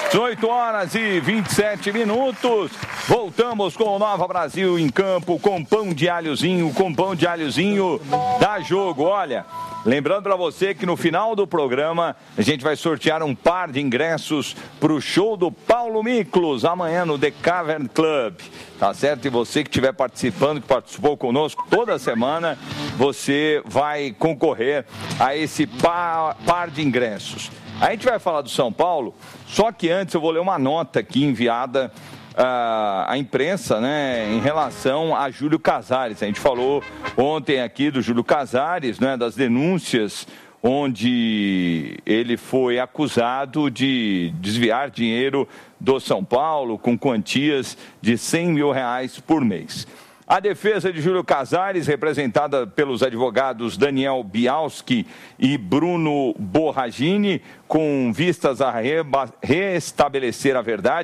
18 horas e 27 minutos. Voltamos com o Nova Brasil em campo, com pão de alhozinho, dá jogo. Olha, lembrando para você que no final do programa a gente vai sortear um par de ingressos para o show do Paulo Miklos, amanhã no The Cavern Club. Tá certo? E você que estiver participando, que participou conosco toda semana, você vai concorrer a esse par de ingressos. A gente vai falar do São Paulo, só que antes eu vou ler uma nota aqui enviada à imprensa, né, em relação a Júlio Casares. A gente falou ontem aqui do Júlio Casares, né, das denúncias onde ele foi acusado de desviar dinheiro do São Paulo com quantias de R$100 mil por mês. A defesa de Júlio Casares, representada pelos advogados Daniel Bialski e Bruno Borragini, com vistas a restabelecer a verdade,